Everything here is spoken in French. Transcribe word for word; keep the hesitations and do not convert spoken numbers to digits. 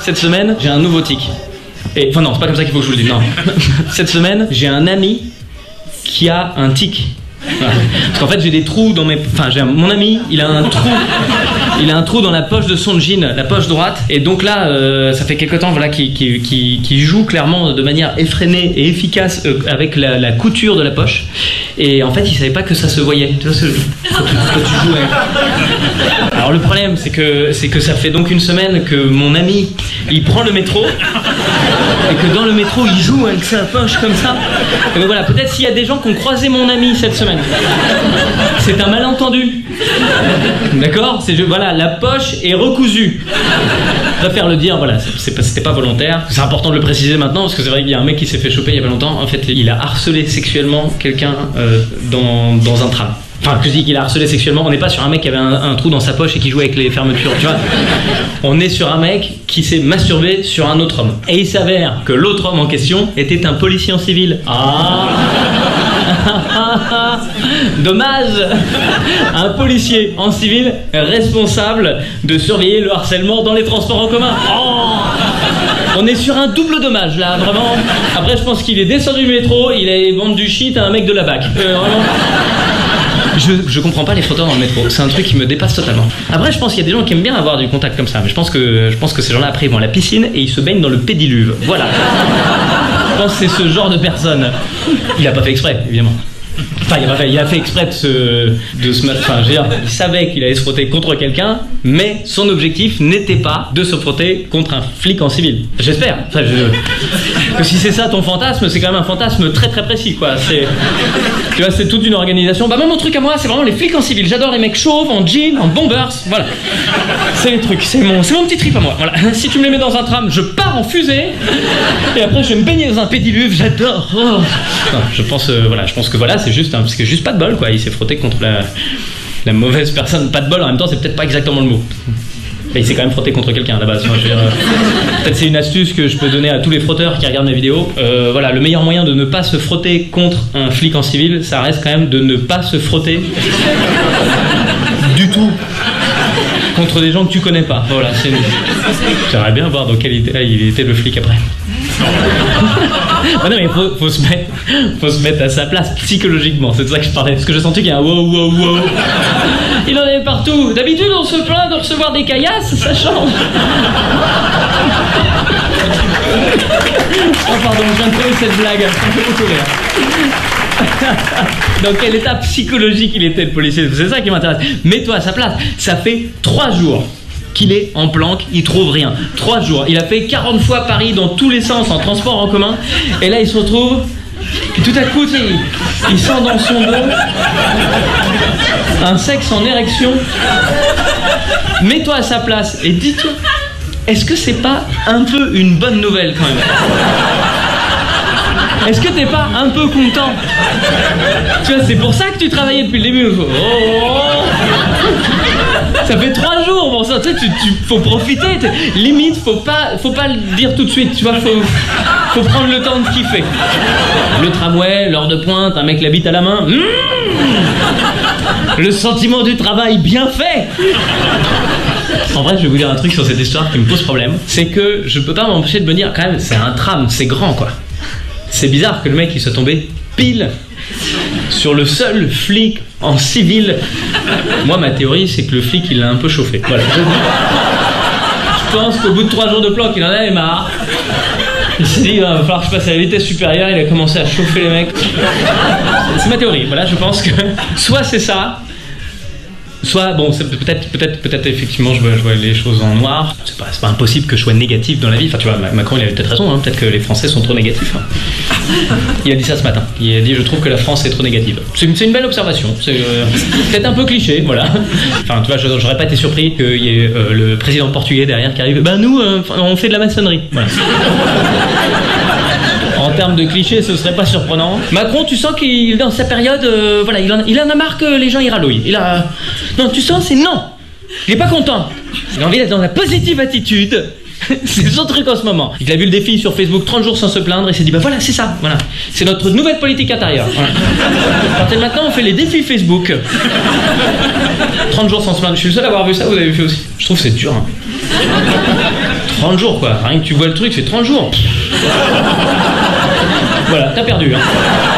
cette semaine, j'ai un nouveau tic. Et, enfin non, c'est pas comme ça qu'il faut que je vous le dise, non. Cette semaine, j'ai un ami qui a un tic. Voilà. Parce qu'en fait j'ai des trous dans mes... Enfin j'ai un... mon ami il a un trou Il a un trou dans la poche de son jean, la poche droite. Et donc là euh, ça fait quelque temps voilà, qu'il qu'il, qu'il, qu'il joue clairement de manière effrénée et efficace euh, avec la, la couture de la poche. Et en fait il savait pas que ça se voyait. Tu vois ce que quand tu, quand tu joues avec... Alors le problème c'est que, c'est que ça fait donc une semaine que mon ami il prend le métro et que dans le métro il joue avec sa poche comme ça. Et donc voilà, peut-être s'il y a des gens qui ont croisé mon ami cette semaine, c'est un malentendu. D'accord, c'est, voilà, la poche est recousue. Je préfère le dire, voilà, c'est pas, c'était pas volontaire. C'est important de le préciser maintenant parce que c'est vrai qu'il y a un mec qui s'est fait choper il y a pas longtemps. En fait, il a harcelé sexuellement quelqu'un euh, dans, dans un tram. Enfin, que je dis qu'il a harcelé sexuellement, on n'est pas sur un mec qui avait un, un trou dans sa poche et qui jouait avec les fermetures, tu vois. On est sur un mec qui s'est masturbé sur un autre homme. Et il s'avère que l'autre homme en question était un policier en civil. Ah dommage. Un policier en civil responsable de surveiller le harcèlement dans les transports en commun. Oh, on est sur un double dommage là, vraiment. Après je pense qu'il est descendu du métro, il a vendu du shit à un mec de la B A C. Euh, vraiment. Je, je comprends pas les frotteurs dans le métro, c'est un truc qui me dépasse totalement. Après je pense qu'il y a des gens qui aiment bien avoir du contact comme ça, mais je pense que, je pense que ces gens-là après ils vont à la piscine et ils se baignent dans le pédiluve. Voilà. Je pense que c'est ce genre de personne. Il a pas fait exprès, évidemment. Enfin, il a, fait, il a fait exprès de se, de se mettre... Enfin, je veux dire, il savait qu'il allait se frotter contre quelqu'un, mais son objectif n'était pas de se frotter contre un flic en civil. J'espère. Enfin, je... que si c'est ça ton fantasme, c'est quand même un fantasme très très précis, quoi. C'est, tu vois, c'est toute une organisation. Bah, moi, mon truc à moi, c'est vraiment les flics en civil. J'adore les mecs chauves, en jean, en bombers. Voilà. C'est les trucs. C'est mon, c'est mon petit trip à moi. Voilà. Si tu me les mets dans un tram, je pars en fusée, et après, je vais me baigner dans un pédiluve. J'adore. Oh. Non, je pense, euh, voilà, je pense que voilà, c'est juste un, parce que juste pas de bol, quoi. Il s'est frotté contre la, la mauvaise personne. Pas de bol, en même temps, c'est peut-être pas exactement le mot. Mais il s'est quand même frotté contre quelqu'un à la base. Moi, je veux dire, euh, peut-être c'est une astuce que je peux donner à tous les frotteurs qui regardent mes vidéos. Euh, voilà, le meilleur moyen de ne pas se frotter contre un flic en civil, ça reste quand même de ne pas se frotter du tout contre des gens que tu connais pas. Voilà, c'est. J'aimerais bien voir dans quel état il était le flic après. Ah non mais faut, faut, se mettre, faut se mettre à sa place psychologiquement, c'est de ça que je parlais, parce que j'ai senti qu'il y a un wow wow wow. Il en avait partout. D'habitude on se plaint de recevoir des caillasses, ça change. Oh pardon, je viens de trouver cette blague, ça me fait beaucoup rire. Dans quel état psychologique il était le policier, c'est ça qui m'intéresse. Mets-toi à sa place, ça fait trois jours qu'il est en planque, il trouve rien. Trois jours. Il a fait quarante fois Paris dans tous les sens en transport en commun. Et là, il se retrouve. Et tout à coup, tu sais, il, il sent dans son dos un sexe en érection. Mets-toi à sa place et dis-toi, est-ce que c'est pas un peu une bonne nouvelle quand même? Est-ce que t'es pas un peu content? Tu vois, c'est pour ça que tu travaillais depuis le début. Oh, oh. Ça fait trois jours, bon ça, tu sais, tu, tu, faut profiter. Limite, faut pas, faut pas le dire tout de suite, tu vois, faut, faut prendre le temps de kiffer. Le tramway, l'heure de pointe, un mec la bite à la main. Mmh, le sentiment du travail bien fait. En vrai, je vais vous dire un truc sur cette histoire qui me pose problème. C'est que je peux pas m'empêcher de me dire, quand même, c'est un tram, c'est grand, quoi. C'est bizarre que le mec il soit tombé pile sur le seul flic en civil. Moi ma théorie c'est que le flic il l'a un peu chauffé. Voilà. Je, je pense qu'au bout de trois jours de planque il en avait marre. Il s'est dit il va falloir que je passe à la vitesse supérieure. Il a commencé à chauffer les mecs. C'est ma théorie. Voilà, je pense que soit c'est ça, soit, bon, c'est peut-être, peut-être, peut-être effectivement, je vois, je vois les choses en noir. C'est pas, c'est pas impossible que je sois négatif dans la vie. Enfin, tu vois, Macron, il avait peut-être raison. Hein. Peut-être que les Français sont trop négatifs. Hein. Il a dit ça ce matin. Il a dit, je trouve que la France est trop négative. C'est une, c'est une belle observation. C'est euh, peut-être un peu cliché, voilà. Enfin, tu vois, j'aurais pas été surpris qu'il y ait euh, le président portugais derrière qui arrive. Ben nous, euh, on fait de la maçonnerie. Voilà. En termes de clichés, ce serait pas surprenant. Macron, tu sens qu'il est dans sa période, euh, voilà, il en, il en a marre que les gens y râlouillent. Il a, non, tu sens, c'est non. Il est pas content. Il a envie d'être dans la positive attitude. C'est son truc en ce moment. Il a vu le défi sur Facebook trente jours sans se plaindre et s'est dit bah voilà, c'est ça, voilà. C'est notre nouvelle politique intérieure. Voilà. À partir de maintenant, on fait les défis Facebook. trente jours sans se plaindre. Je suis le seul à avoir vu ça, vous avez vu aussi. Je trouve que c'est dur. Hein. trente jours, quoi. Rien que tu vois le truc, c'est trente jours. Voilà, t'as perdu, hein.